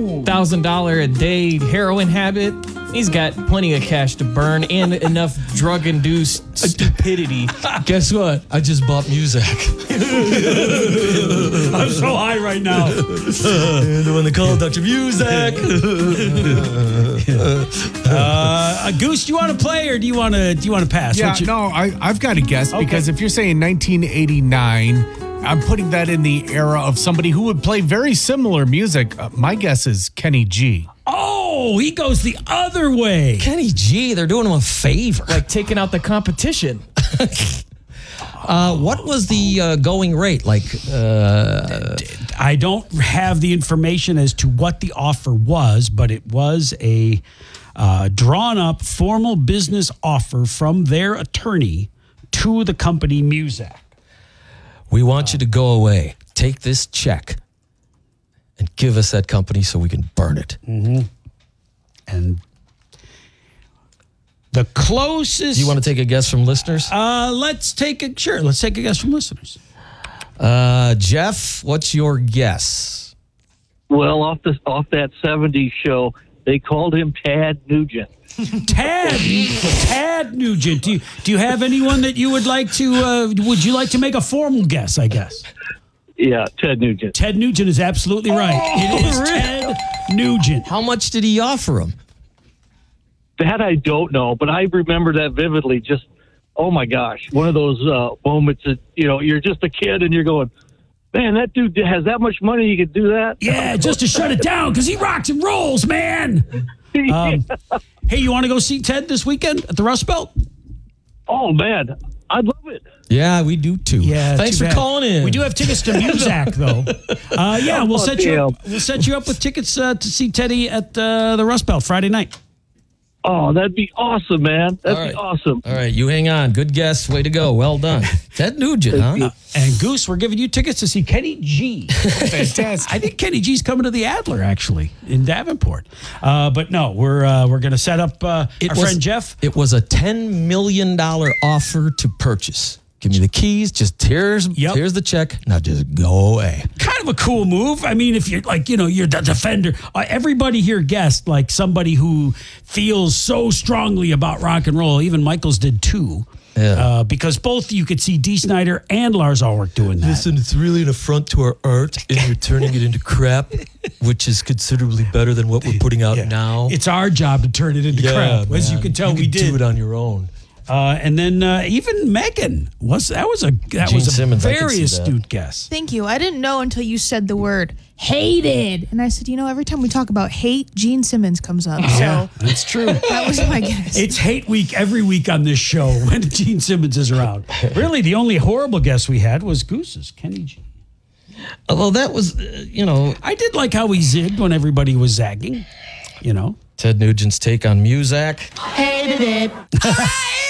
$1,000 a day heroin habit. He's got plenty of cash to burn and enough drug-induced stupidity. Guess what? I just bought Muzak. I'm so high right now. When they call Dr. Muzak. Goose, do you want to play or do you want to pass? Yeah, I've got to guess because if you're saying 1989, I'm putting that in the era of somebody who would play very similar music. My guess is Kenny G. Oh, he goes the other way. Kenny G, they're doing him a favor. Like taking out the competition. What was the going rate? I don't have the information as to what the offer was, but it was a drawn up formal business offer from their attorney to the company Muzak. We want you to go away, take this check, and give us that company so we can burn it. Mm-hmm. And the closest... Do you want to take a guess from listeners? Let's take a guess from listeners. Jeff, what's your guess? Well, off that 70s show, they called him Tad Nugent. Tad Nugent. Do you have anyone that you would like to? Would you like to make a formal guess? I guess. Yeah, Ted Nugent. Ted Nugent is absolutely right. It is Ted Nugent. How much did he offer him? That I don't know, but I remember that vividly. Just, oh my gosh, one of those moments that you're just a kid and you're going, man, that dude has that much money, he could do that. Yeah, just to shut it down because he rocks and rolls, man. Hey, you want to go see Ted this weekend at the Rust Belt? Oh, man, I'd love it. Yeah, we do too. Yeah, thanks for calling in. We do have tickets to Muzak, though. Yeah, we'll set you up. We'll set you up with tickets to see Teddy at the Rust Belt Friday night. Oh, that'd be awesome, man. That'd be awesome. All right, you hang on. Good guess. Way to go. Well done. Ted Nugent, huh? And Goose, we're giving you tickets to see Kenny G. Fantastic. I think Kenny G's coming to the Adler, actually, in Davenport. But no, we're going to set up our friend Jeff. It was a $10 million offer to purchase. Give me the keys. Just here's the check. Now just go away. Kind of a cool move. I mean, if you're you're the defender. Everybody here guessed like somebody who feels so strongly about rock and roll. Even Michaels did too. Yeah. Because both you could see Dee Snider and Lars Ulrich doing that. Listen, it's really an affront to our art, and you're turning it into crap, which is considerably better than what we're putting out now. It's our job to turn it into crap. As you can tell, we did. Do it on your own. And then even Megan was a very astute guess. Thank you. I didn't know until you said the word hated, and I said, every time we talk about hate, Gene Simmons comes up. Yeah, that's true. That was my guess. It's hate week every week on this show when Gene Simmons is around. Really, the only horrible guess we had was Goose's Kenny G. Although that was, I did like how he zigged when everybody was zagging. Ted Nugent's take on Muzak. Hated it.